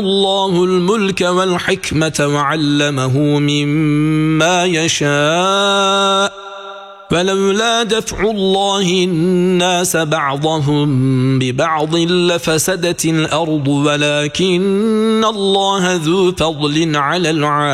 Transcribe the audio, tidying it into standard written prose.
الله الملك والحكمة وعلمه مما يشاء فلولا دفع الله الناس بعضهم ببعض لفسدت الأرض ولكن الله ذو فضل على العالمين.